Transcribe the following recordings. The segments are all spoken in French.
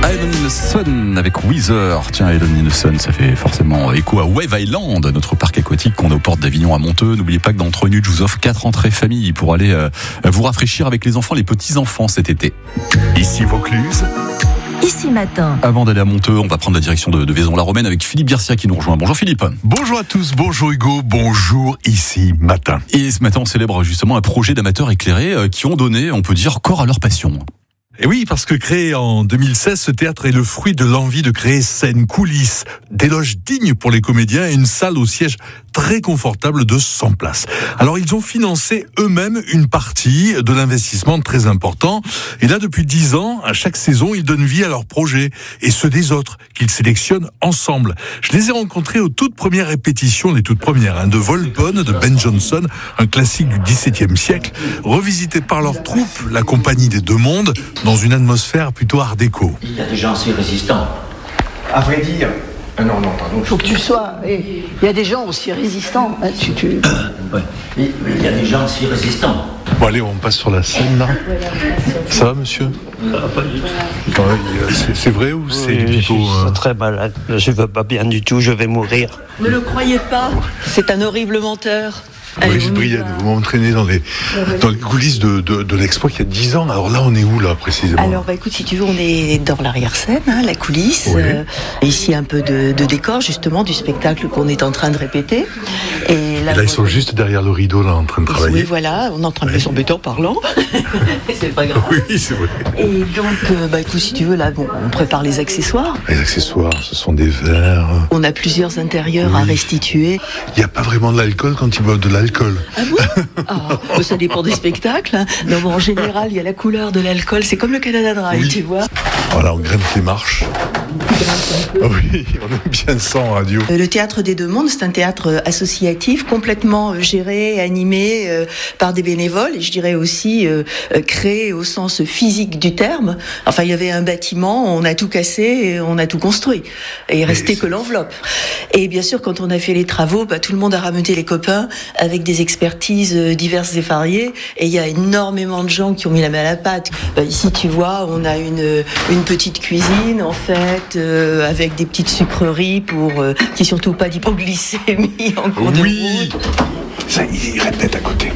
Island in the Sun avec Weezer. Tiens, Island in the Sun, ça fait forcément écho à Wave Island, notre parc aquatique qu'on a aux portes d'Avignon à Monteux. N'oubliez pas que dans 3 minutes, je vous offre 4 entrées famille pour aller vous rafraîchir avec les enfants, les petits-enfants cet été. Ici Vaucluse. Ici Matin. Avant d'aller à Monteux, on va prendre la direction de Vaison-la-Romaine avec Philippe Garcia qui nous rejoint. Bonjour Philippe. Bonjour à tous, bonjour Hugo, bonjour Ici Matin. Et ce matin, on célèbre justement un projet d'amateurs éclairés qui ont donné, on peut dire, corps à leur passion. Et oui, parce que créé en 2016, ce théâtre est le fruit de l'envie de créer scène, coulisses, des loges dignes pour les comédiens et une salle au siège très confortable de 100 places. Alors, ils ont financé eux-mêmes une partie de l'investissement très important. Et là, depuis 10 ans, à chaque saison, ils donnent vie à leurs projets et ceux des autres qu'ils sélectionnent ensemble. Je les ai rencontrés aux toutes premières répétitions, les toutes premières, de Volpone, de Ben Jonson, un classique du XVIIe siècle, revisité par leur troupe, la Compagnie des Deux Mondes, dans une atmosphère plutôt art déco. Il y a des gens si résistants. À vrai dire, non, pardon. Faut que tu sois. Il y a des gens aussi résistants. Hein, Ouais. Il y a des gens si résistants. Bon allez, on passe sur la scène là. Ça va monsieur? C'est vrai ou c'est du Je pipeau? suis très malade, je vais pas bien du tout, je vais mourir. Ne le croyez pas, c'est un horrible menteur. Brigitte Brienne, vous m'entraînez dans les coulisses de l'expo il y a 10 ans. Alors là, on est où là précisément? Alors écoute, si tu veux, on est dans l'arrière-scène, la coulisse. Oui. Ici un peu de décor justement du spectacle qu'on est en train de répéter. Et là, ils sont juste derrière le rideau là en train de travailler. Oui, voilà, on est en train de les embêter en parlant. C'est pas grave. Oui, c'est vrai. Et donc, écoute, si tu veux, là, on prépare les accessoires. Les accessoires, ce sont des verres. On a plusieurs intérieurs à restituer. Il n'y a pas vraiment de l'alcool quand ils boivent de l'alcool. Ah bon? Ça dépend des spectacles. Hein. Non, bon, en général, il y a la couleur de l'alcool. C'est comme le Canada Dry, tu vois. Voilà, on grimpe les marches. Oui, on aime bien ça en radio. Le Théâtre des Deux Mondes, c'est un théâtre associatif, complètement géré, animé par des bénévoles, et je dirais aussi créé au sens physique du terme. Enfin, il y avait un bâtiment, on a tout cassé, et on a tout construit. Et il restait que l'enveloppe. Et bien sûr, quand on a fait les travaux, tout le monde a rameuté les copains avec des expertises diverses et variées. Et il y a énormément de gens qui ont mis la main à la pâte. Ici, tu vois, on a une petite cuisine, en fait, avec des petites sucreries pour qu'il n'y ait surtout pas d'hypoglycémie en cours de route. Ça, il répète à côté.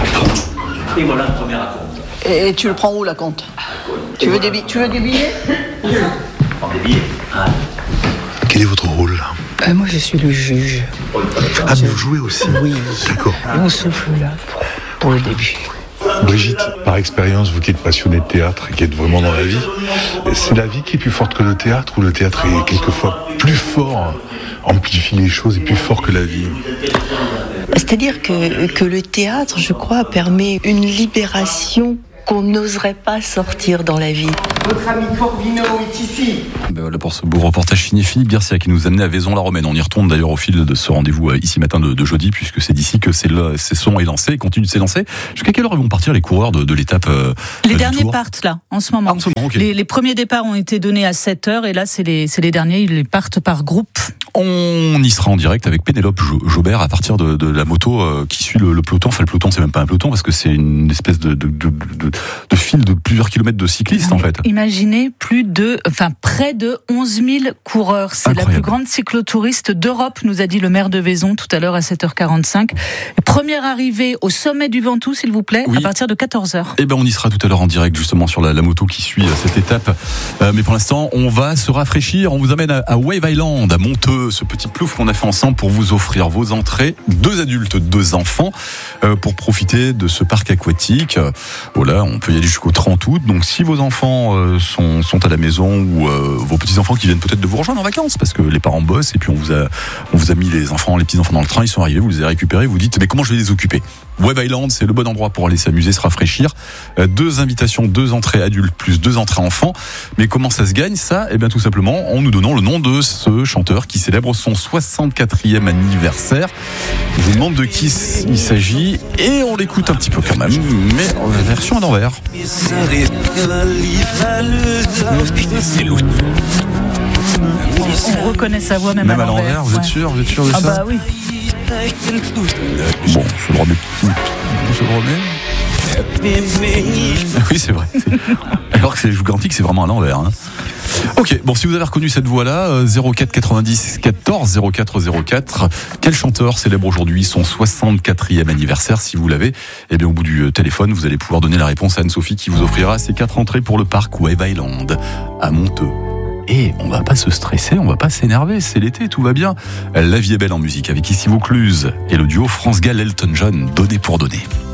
Et voilà le premier raconte. Et tu le prends où, la compte? Tu veux des billets? Prends des billets. Ah. Quel est votre rôle là? Moi, je suis le juge. Ah, mais vous jouez aussi? Oui. D'accord. On souffle là pour le début. Brigitte, par expérience, vous qui êtes passionnée de théâtre et qui êtes vraiment dans la vie, c'est la vie qui est plus forte que le théâtre ou le théâtre est quelquefois plus fort, amplifie les choses et plus fort que la vie? C'est-à-dire que le théâtre, je crois, permet une libération qu'on n'oserait pas sortir dans la vie. Votre ami Corvino est ici. Voilà pour ce beau reportage signé Philippe Garcia qui nous amenait à Vaison-la-Romaine. On y retourne d'ailleurs au fil de ce rendez-vous Ici Matin de jeudi, puisque c'est d'ici que ces sons est lancé et continue de s'élancer. Jusqu'à quelle heure vont partir les coureurs de l'étape Les du derniers tour partent là, en ce moment. Ah, en ce moment, ok. Les premiers départs ont été donnés à 7h et là c'est les derniers, ils partent par groupe. On y sera en direct avec Pénélope Jaubert à partir de la moto qui suit le peloton. Enfin, le peloton, c'est même pas un peloton parce que c'est une espèce de fil de plusieurs kilomètres de cyclistes en fait. Imaginez près de 11 000 coureurs. C'est Incroyable. la plus grande cyclotouriste d'Europe, nous a dit le maire de Vaison tout à l'heure à 7h45. Première arrivée au sommet du Ventoux, s'il vous plaît, Oui. à partir de 14h. Eh ben, on y sera tout à l'heure en direct justement sur la moto qui suit cette étape. Mais pour l'instant, on va se rafraîchir. On vous amène à Wave Island, à Monteux, ce petit plouf qu'on a fait ensemble pour vous offrir vos entrées, 2 adultes, 2 enfants, pour profiter de ce parc aquatique. Voilà, on peut y aller jusqu'au 30 août. Donc, si vos enfants sont à la maison ou vos petits-enfants qui viennent peut-être de vous rejoindre en vacances parce que les parents bossent et puis on vous a mis les petits-enfants dans le train, ils sont arrivés, vous les avez récupérés, vous dites mais comment je vais les occuper? Wave Island, c'est le bon endroit pour aller s'amuser, se rafraîchir. 2 invitations, 2 entrées adultes plus 2 entrées enfants. Mais comment ça se gagne ça? Eh bien tout simplement en nous donnant le nom de ce chanteur qui célèbre son 64e anniversaire. Je vous demande de qui il s'agit et on l'écoute un petit peu quand même, mais en version à l'envers. On reconnaît sa voix même Même à à l'envers, vous êtes ouais. sûr de Ah ça? bah oui. Bon, je le remets. Je le remets. Oui, c'est vrai. Alors que c'est les joues quantiques, c'est vraiment à l'envers. Hein. Ok, bon, si vous avez reconnu cette voix-là, 04 90 14 04 04, quel chanteur célèbre aujourd'hui son 64e anniversaire? Si vous l'avez, eh bien, au bout du téléphone, vous allez pouvoir donner la réponse à Anne-Sophie qui vous offrira ses 4 entrées pour le parc Wave Island à Monteux. Et on va pas se stresser, on va pas s'énerver, c'est l'été, tout va bien. La vie est belle en musique avec ici Vaucluse et le duo France Gall Elton John, donné pour donner.